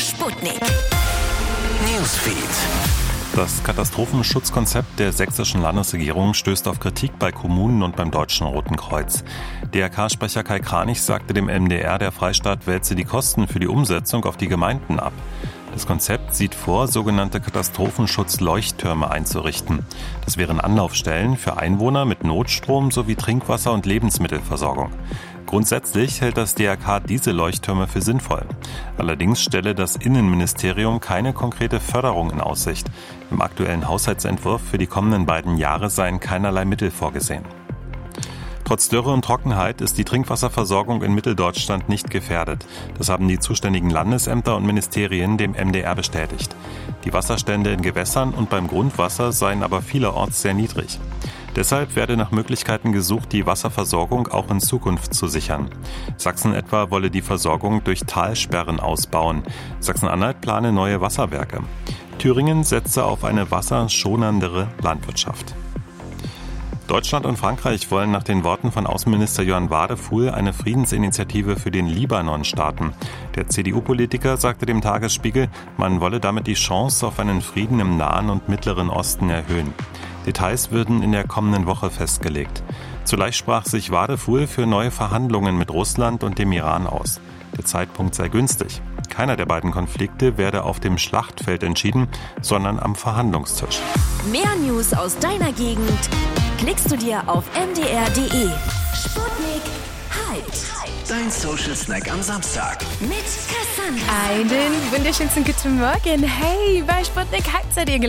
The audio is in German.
Sputnik Newsfeed. Das Katastrophenschutzkonzept der sächsischen Landesregierung stößt auf Kritik bei Kommunen und beim Deutschen Roten Kreuz. DRK-Sprecher Kai Kranich sagte dem MDR, der Freistaat wälze die Kosten für die Umsetzung auf die Gemeinden ab. Das Konzept sieht vor, sogenannte Katastrophenschutzleuchttürme einzurichten. Das wären Anlaufstellen für Einwohner mit Notstrom sowie Trinkwasser- und Lebensmittelversorgung. Grundsätzlich hält das DRK diese Leuchttürme für sinnvoll. Allerdings stelle das Innenministerium keine konkrete Förderung in Aussicht. Im aktuellen Haushaltsentwurf für die kommenden beiden Jahre seien keinerlei Mittel vorgesehen. Trotz Dürre und Trockenheit ist die Trinkwasserversorgung in Mitteldeutschland nicht gefährdet. Das haben die zuständigen Landesämter und Ministerien dem MDR bestätigt. Die Wasserstände in Gewässern und beim Grundwasser seien aber vielerorts sehr niedrig. Deshalb werde nach Möglichkeiten gesucht, die Wasserversorgung auch in Zukunft zu sichern. Sachsen etwa wolle die Versorgung durch Talsperren ausbauen. Sachsen-Anhalt plane neue Wasserwerke. Thüringen setze auf eine wasserschonendere Landwirtschaft. Deutschland und Frankreich wollen nach den Worten von Außenminister Jörn Wadefuhl eine Friedensinitiative für den Libanon starten. Der CDU-Politiker sagte dem Tagesspiegel, man wolle damit die Chance auf einen Frieden im Nahen und Mittleren Osten erhöhen. Details würden in der kommenden Woche festgelegt. Zugleich sprach sich Wadefuhl für neue Verhandlungen mit Russland und dem Iran aus. Der Zeitpunkt sei günstig. Keiner der beiden Konflikte werde auf dem Schlachtfeld entschieden, sondern am Verhandlungstisch. Mehr News aus deiner Gegend klickst du dir auf mdr.de. Sputnik Hyped. Dein Social Snack am Samstag. Mit Cassandra. Einen wunderschönen guten Morgen. Hey, bei Sputnik Hyped seid ihr